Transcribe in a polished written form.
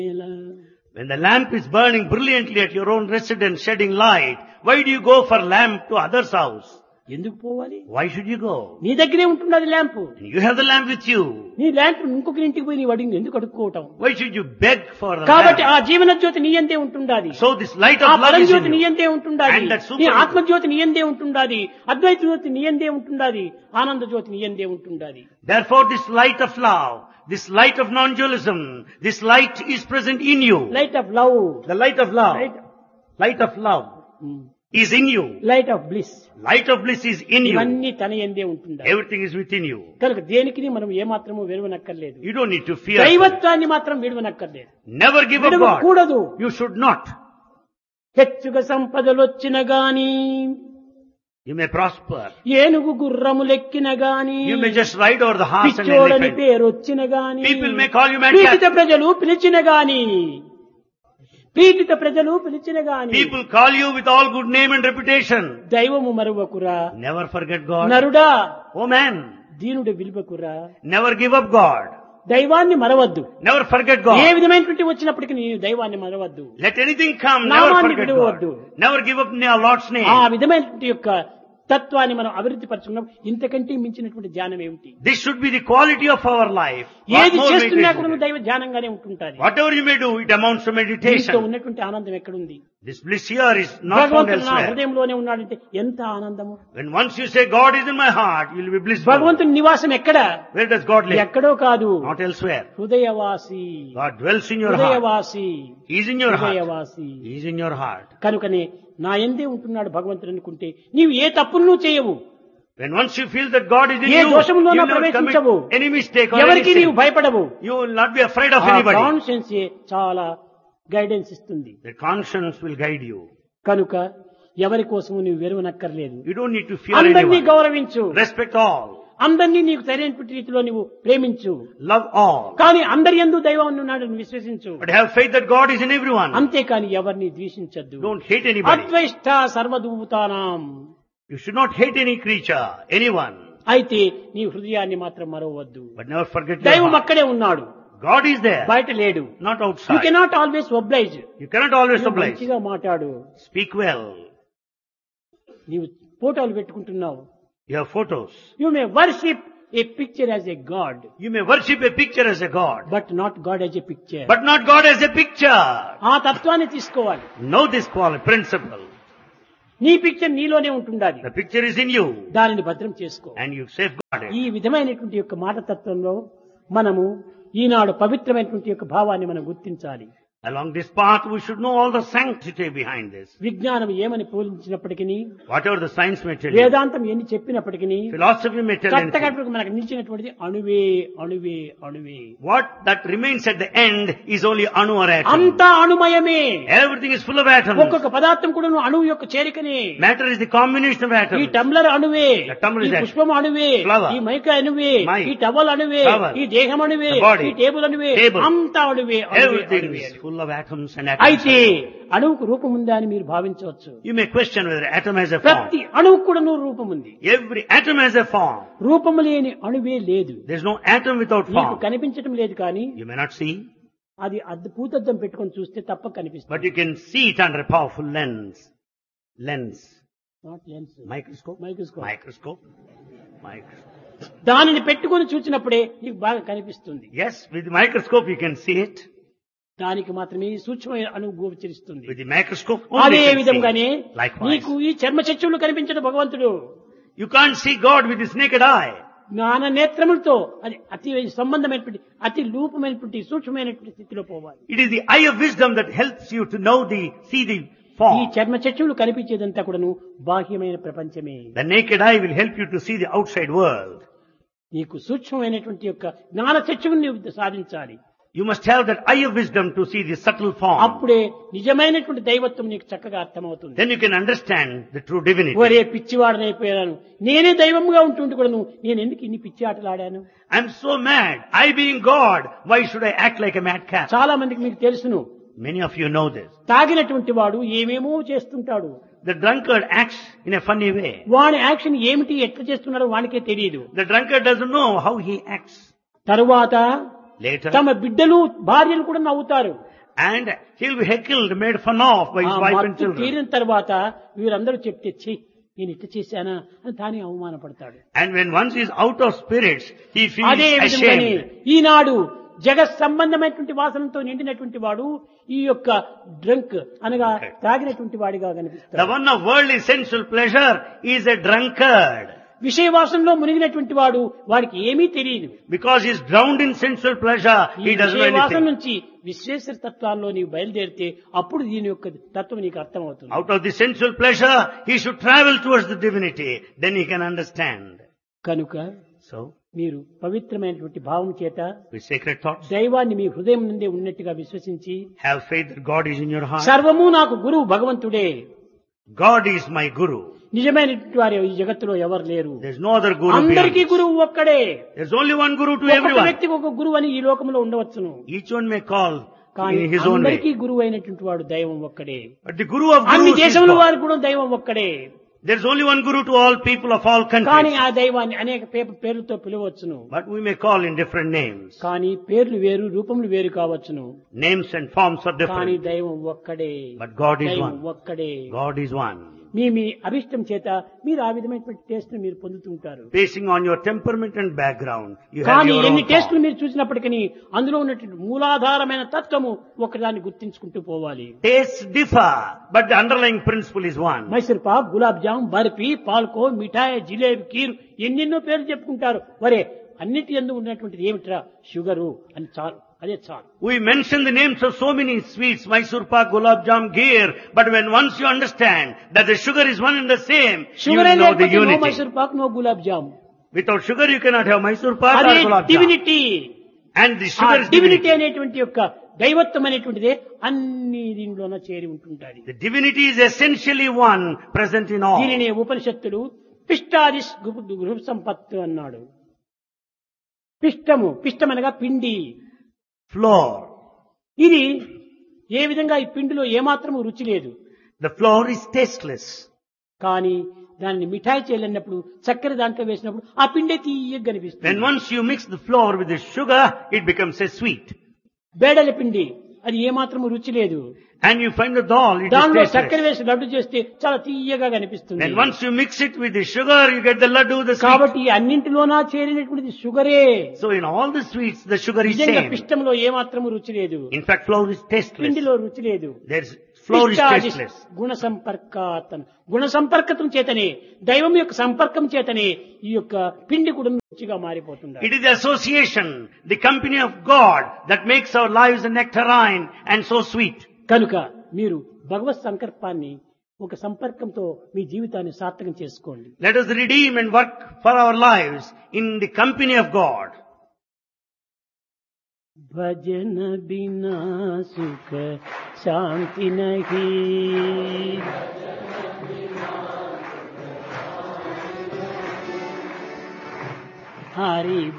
When the lamp is burning brilliantly at your own residence, shedding light, why do you go for lamp to others' house? ఎందుకు పోవాలి? Why should you go? నీ దగ్గరే ఉంటున్నది lamp. And you have the lamp with you. నీ lamp ఇంకొకరి ఇంటికి పోయి నీ వడిని ఎందుకు అడుక్కోవటం? Why should you beg for the కాబట్టి lamp? ఆ జీవన జ్యోతి నీ యందే ఉంటుండాది. So this light ఆ of love పరం is జ్యోతి in నీ you. యందే ఉంటుండాది. And that super- నీ ఆత్మ జ్యోతి నీ యందే ఉంటుండాది. అద్వైత జ్యోతి నీ యందే ఉంటుండాది. ఆనంద జ్యోతి నీ యందే ఉంటుండాది. Therefore this light of love, this light of non-dualism, this light is present in you. Light of love, The light of love, light of love is in you. Light of bliss, Light of bliss is in you. ఇవన్నీ తన యందే ఉంటుండాలి. Everything is within you. కనుక దేనికి మనం ఏమాత్రము విడవనక్కర్లేదు. You don't need to fear. దైవత్వాన్ని మాత్రం విడవనక్కర్లేదు. Never give up God. విడవకూడదు. You should not. హెచ్చుగా సంపదలొచ్చిన గాని, You may prosper. ఏనుగు గుర్రములెక్కిన గాని, You may just ride over the horse and పిచ్చోడని elephant. పేరొచ్చిన గాని, People may call you పీడిత madcap. ప్రజలు పిలిచిన గాని, పీడిత ప్రజలు పిలిచిన గాని, People call you with all good name and reputation. దైవము మరువకురా, Never forget God. నరుడా Oh man, దీనుడు విలువకురా, never give up God. దైవాన్ని మరవద్దు. Never forget ఏ God. విధమైనటువంటి వచ్చినప్పటికీ నీ దైవాన్ని మరవద్దు. Let anything come, never నామాన్ని forget విడవద్దు. God. Never give up your Lord's ఆ name. విధమైనటువంటి యొక్క తత్వాన్ని మనం అభివృద్ధి పరచుకున్నాం. ఇంతకంటే మించినటువంటి ధ్యానం ఏమిటి? This should be the quality of our life. What ఏది more చేస్తున్నా meditation? కూడా నువ్వు దైవ ధ్యానంగానే ఉంటుంటాది. Whatever you may do, it amounts to నీతో meditation. ఉన్నటువంటి ఆనందం ఎక్కడుంది? This bliss here is not found భగవంతుడు నా elsewhere. హృదయంలోనే ఉన్నాడంటే ఎంత ఆనందము. When once you say God is in my heart, you will be blissful. భగవంతుని నివాసం ఎక్కడ? Where does God live? ఎక్కడో కాదు, Not elsewhere. హృదయవాసి. God dwells in your heart. హృదయవాసి, He is in your heart. హృదయవాసి. He is in your heart. కనుకనే నా యందే ఉంటున్నాడు భగవంతుడు అనుకుంటే నీవు ఏ తప్పును నువ్వు చేయవు. When once you feel that God is in A you, you దోషములోనూ will not commit ప్రవేశించవు. any mistake or any ఎవరికి నీవు sin. భయపడవు. You will not be afraid of ఆ anybody. కాన్షియన్స్ చాలా గైడెన్స్ ఇస్తుంది. The conscience will guide you. కనుక ఎవరి కోసము నీవు వెరువనక్కర్లేదు. You don't need to fear అందరినీ anyone. గౌరవించు, Respect all. అందరినీ నీకు సరైనటువంటి రీతిలో నువ్వు ప్రేమించు. Love all. కానీ అందరి యందు దైవం ఉన్నాడని విశ్వసించు. But have faith that God is in everyone. అంతేకాని ఎవరిని ద్వేషించద్దు. Don't hate anybody. అద్వేష్ట సర్వదూతానాం. You should not hate any creature, anyone. అయితే నీ హృదయాన్ని మాత్రం మరవద్దు. But never forget your దైవం heart. అక్కడే ఉన్నాడు, God is there, బయట లేడు. not you outside. Cannot always oblige. You cannot always oblige. మంచిగా మాట్లాడు. Speak well. నీవు ఫోటోలు పెట్టుకుంటున్నావు. You have photos. You may worship A picture as a God, You may worship a picture as a God, but not God as a picture. but not God as a picture. ఆ తత్వాన్ని తీసుకోవాలి. Know this principle. నీ picture నీలోనే ఉంటుండాలి, The picture is in you, దానిని భద్రం చేసుకో. and you safeguard it. ఈ విధమైనటువంటి యొక్క మాట తత్వంలో మనము ఈనాడు పవిత్రమైనటువంటి యొక్క భావాన్ని మనం గుర్తించాలి. Along this path, we should know all the sanctity behind this. విజ్ఞానం ఏమని పోలించినప్పటికీ, Whatever the science may tell you, వేదాంతం ఎన్ని చెప్పినప్పటికీ, philosophy may tell anything. కట్టకట్టుకు మనకు నిలిచినటువంటిది అణువే అణువే అణువే. What that remains at the end is only anu or atom. అంతా అణుమయమే. Everything is full of atoms. ఒక్కొక్క పదార్థం కూడా అణువు యొక్క చేరికనే. Matter is the combination of ఈ atoms. టంబ్లర్ అణువే, The tumbler ఈ is పుష్పం అణువే, flower. ఈ మైక అణువే, Mic. ఈ టవల్ అణువే, Towel. ఈ దేహం అణువే, The body. ఈ టేబుల్ అణువే, Table. అంతా అణువే అణువే, Everything అణువే. is full of atoms and అయితే atoms. అణువుకు రూపం ఉందా అని మీరు భావించవచ్చు. You may question whether atom has a form. ప్రతి అణువుకు కూడా రూపం ఉంది. Every atom has a form. రూపము లేని అణువే లేదు. There's no atom without నీకు form. కనిపించడం లేదు కానీ You may not see, అది పూతద్దం పెట్టుకొని చూస్తే తప్ప కనిపిస్తుంది. but you can see it under a powerful lens. Lens. Not lens, Microscope. Microscope. Microscope. Microscope. దానిని పెట్టుకొని చూసినప్పుడే నీకు బాగా కనిపిస్తుంది. Yes, with the microscope you can see it. దానికి మాత్రమే సూక్ష్మమైన అణువు గోచరిస్తుంది. With the microscope అదే only you can విధంగానే see. Likewise. నీకు ఈ చర్మ చక్షువులు కనిపించడం భగవంతుడు You can't see God with this naked eye. జ్ఞాన నేత్రములతో అది అతి సంబంధమైనటువంటి అతి రూపమైనటువంటి సూక్ష్మమైనటువంటి స్థితిలో పోవాలి. It is the eye of wisdom that helps you to see the ఈ form. చర్మ చక్షువులు కనిపించేదంతా కూడాను బాహ్యమైన ప్రపంచమే. The naked eye will help you to see the outside world. నీకు సూక్ష్మమైనటువంటి యొక్క జ్ఞాన చక్షువుని నీవు సాధించాలి. You must have that eye of wisdom to see the subtle form. అప్పుడే నిజమైనటువంటి దైవత్వం నీకు చక్కగా అర్థమవుతుంది. Then you can understand the true divinity. ఒరే పిచ్చివాడనైపోయాను, నేనే దైవంగా ఉంటుంటే కూడా నేను ఎందుకు ఇన్ని పిచ్చి ఆటలు ఆడాను? I'm so mad. I being God, why should I act like a madcap? చాలా మందికి మీకు తెలుసును. Many of you know this. తాగినటువంటి వాడు ఏమేమో చేస్తుంటాడు. The drunkard acts in a funny way. వాని యాక్షన్ ఏమిటి ఎట్లా చేస్తున్నాడో వానికే తెలియదు. The drunkard doesn't know how he acts. తరువాత Later, తమ బిడ్డలు భార్యలు కూడా నవ్వుతారు. and he'll be heckled, made fun of by his wife and మత్తు children. తీరిన తర్వాత వీరందరూ చెప్తే ఛీ నేను ఇట్లా చేశానా అని తానే అవమానపడతాడు. And when once he is out of spirits, he అదే feels విధంగానే ashamed. ఈనాడు జగత్ సంబంధమైనటువంటి వాసనతో నిండినటువంటి వాడు ఈ యొక్క డ్రంక్ అనగా తాగినటువంటి వాడిగా The కనిపిస్తాడు. one of worldly sensual pleasure is a drunkard. విషయ వాసనలో మునిగినటువంటి వాడు వాడికి ఏమీ తెలియదు. Because he is drowned in sensual pleasure, ఈ he doesn't know విషయ వాసన anything. నుంచి విశ్వేశ్వర తత్వాల్లో నీవు బయలుదేరితే అప్పుడు దీని యొక్క తత్వం నీకు అర్థమవుతుంది. Out of the sensual pleasure, he should travel towards the divinity. Then he can understand. కనుక So, మీరు పవిత్రమైనటువంటి భావం చేత with sacred thoughts, దైవాన్ని మీ హృదయం నుండే ఉన్నట్టుగా విశ్వసించి have faith that God is in your heart. సర్వము నాకు గురువు భగవంతుడే, God is my guru. నిజమైనటువంటి వారు ఈ జగత్తులో ఎవరు లేరు, There's no other guru అందరికీ beyond. గురువు ఒక్కడే. There's only one guru to ఒక్కొక్క everyone. వ్యక్తికి ఒక గురువు అని ఈ లోకంలో ఉండవచ్చును, Each one may call కానీ in his own అందరికీ way. గురువు అయినటువంటి వాడు దైవం ఒక్కడే. But the guru of అన్ని gurus is దేశముల God. వారికి కూడా దైవం ఒక్కడే. There's only one guru to all people of all కానీ countries. ఆ దైవాన్ని అనేక పేర్లతో పిలవచ్చును, But we may call in different names. కానీ పేర్లు వేరు రూపములు వేరు కావచ్చును, Names and forms are కానీ different. దైవం ఒక్కడే. But God is దైవం one. ఒక్కడే. God is one. మీ మీ అభిష్టం చేత మీరు ఆ విధమైనటువంటి టేస్ట్ మీరు పొందుతుంటారు. Basing on your temperament and background, you have కానీ your ఎన్ని own టేస్టులు thought. మీరు చూసినప్పటికీ అందులో ఉన్నటువంటి మూలాధారమైన తత్వము ఒకదాన్ని గుర్తించుకుంటూ పోవాలి. Tastes differ, but the underlying principle is one. Mysore Pak, gulab jam, barfi, పాల్కో, మిఠాయి, జిలేబీ, కీరు ఎన్నెన్నో పేర్లు చెప్పుకుంటారు. వరే అన్నిటి యందు ఉన్నటువంటిది ఏమిట్రా? షుగరు అని చాలు, అదే చాలు. We mention the names of so many sweets, Mysore pak, gulab jam, gheer, but when once you understand that the sugar is one and the same, you sugar will know the no unity. Mysore Pak, no gulab jam. Without sugar you cannot have Mysore pak or అదే gulab jam. Divinity. And the sugar is divinity divinity. అనేటువంటి యొక్క దైవత్వం అనేటువంటిదే అన్ని దీనిలోన చేరి ఉంటుంటాది. The divinity is essentially one, present in all. దీనినే ఉపనిషత్తులు పిష్టాదిస్ గృహ సంపత్తు అన్నాడు. పిష్టం అనగా పిండి. Flour. ఇది ఏ విధంగా ఈ పిండిలో ఏమాత్రము రుచి లేదు, The flour is tasteless. కానీ దానిని మిఠాయి చేయలేనప్పుడు చక్కెర దాంట్లో వేసినప్పుడు ఆ పిండే తీయగా When కనిపిస్తుంది. once you mix the flour with the sugar, it becomes a sweet. బేడల పిండి అది ఏమాత్రము రుచి లేదు, And you find the dal, it దానిలో is చక్కెర tasteless. వేసి లడ్డు చేస్తే చాలా తీయగా కనిపిస్తుంది. When once you mix it with the sugar, you get the laddu, the sweet. కాబట్టి ఈ అన్నింటిలోనా చేరినటువంటిది షుగరే. So in all the sweets, the sugar is నిజంగా same. పిష్టంలో ఏమాత్రము రుచి లేదు, In fact, flour is tasteless. పిండిలో రుచి లేదు. There's flour is పిష్టాదిస్ tasteless. గుణ సంపర్కాతన్, గుణ సంపర్కతం చేతనే దైవం యొక్క సంపర్కం చేతనే ఈ యొక్క పిండి కూడా రుచిగా మారిపోతుంది. It is the association, the company of God that makes our lives a nectarine and so sweet. కనుక మీరు భగవత్ సంకల్పాన్ని ఒక సంపర్కంతో మీ జీవితాన్ని సార్థకం చేసుకోండి. Let us redeem and work for our lives in the company of God. భజన బినా సుఖ శాంతి నహీ, హరి